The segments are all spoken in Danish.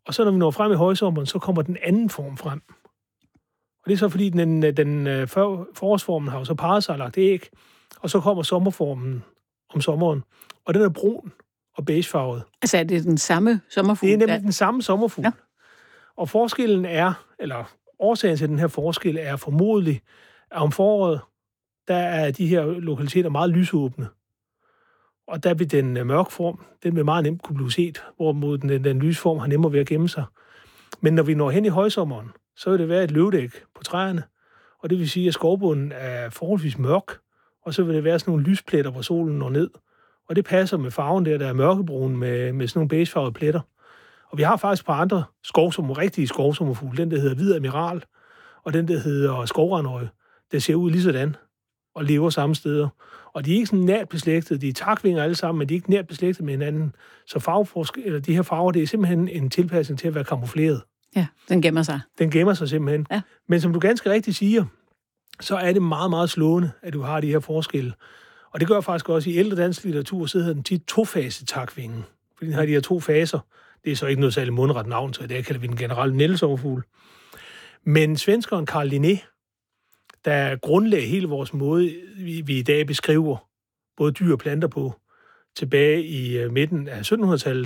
Og så når vi når frem i højsommeren, så kommer den anden form frem. Og det er så fordi, den forårsformen har jo så parret sig og lagt æg, og så kommer sommerformen om sommeren, og den er brun og beigefarvet. Altså er det den samme sommerfugl? Det er nemlig den samme sommerfugl. Ja. Og forskellen er, eller årsagen til den her forskel er formodentlig, at om foråret, der er de her lokaliteter meget lysåbne. Og der vil den mørke form, den vil meget nemt kunne blive set, hvorimod den lysform har nemmere ved at gemme sig. Men når vi når hen i højsommeren, så vil det være et løvdæk på træerne, og det vil sige, at skovbunden er forholdsvis mørk, og så vil det være sådan nogle lyspletter, hvor solen når ned. Og det passer med farven der er mørkebrun med sådan nogle beigefarvede pletter. Og vi har faktisk et par andre rigtige skovsommerfugle, den der hedder hvid admiral, og den der hedder skovrandøje, der ser ud lige sådan og lever samme steder. Og de er ikke sådan nært beslægtet, de er takvinger alle sammen, men de er ikke nært beslægtet med hinanden. Så de her farver, det er simpelthen en tilpasning til at være kamufleret. Ja, den gemmer sig. Den gemmer sig simpelthen. Ja. Men som du ganske rigtigt siger, så er det meget, meget slående, at du har de her forskelle. Og det gør faktisk også i ældre dansk litteratur, så hedder den tit tofaset takvingen. Fordi den har de her to faser. Det er så ikke noget særligt mundret navn, så det kalder vi den generelle nældesommerfugl. Men svenskeren Carl Linné, der grundlagde hele vores måde, vi i dag beskriver både dyr og planter på, tilbage i midten af 1700-tallet,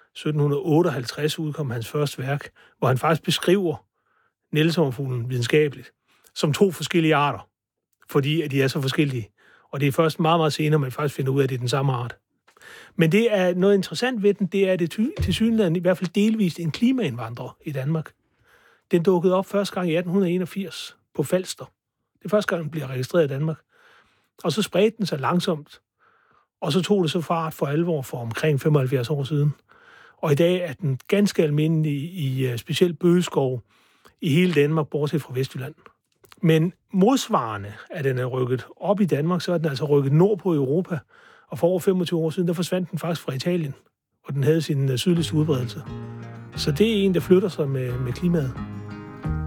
1758 udkom hans første værk, hvor han faktisk beskriver nældesommerfuglen videnskabeligt som to forskellige arter, fordi at de er så forskellige. Og det er først meget, meget senere, man faktisk finder ud af, at det er den samme art. Men det er noget interessant ved den, det er det tilsyneladende i hvert fald delvist en klimaindvandrer i Danmark. Den dukkede op første gang i 1881 på Falster. Det er første gang, den bliver registreret i Danmark. Og så spredte den sig langsomt, og så tog det så fart for alvor for omkring 75 år siden. Og i dag er den ganske almindelig i specielt bøgeskov i hele Danmark, bortset fra Vestjylland. Men modsvarende, at den er rykket op i Danmark, så er den altså rykket nordpå i Europa. Og for over 25 år siden, der forsvandt den faktisk fra Italien, hvor den havde sin sydligste udbredelse. Så det er en, der flytter sig med klimaet.